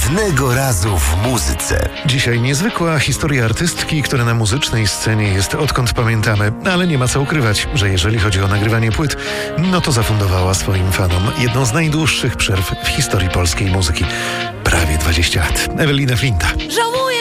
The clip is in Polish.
Jednego razu w muzyce. Dzisiaj niezwykła historia artystki, która na muzycznej scenie jest odkąd pamiętamy, ale nie ma co ukrywać, że jeżeli chodzi o nagrywanie płyt, no to zafundowała swoim fanom jedną z najdłuższych przerw w historii polskiej muzyki. Prawie 20 lat. Ewelina Flinta.